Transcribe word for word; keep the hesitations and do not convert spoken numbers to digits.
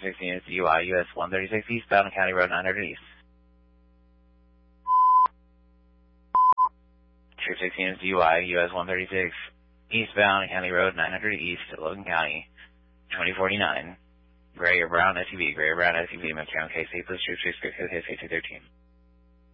sixteen is U I, U S one thirty-six eastbound, County Road nine hundred East. Troop sixteen is U I, U S one thirty-six eastbound, County Road nine hundred East, Logan County, twenty forty-nine. Gray or brown S U V, gray or brown S U V, Metro K C, please troop six, two thirteen.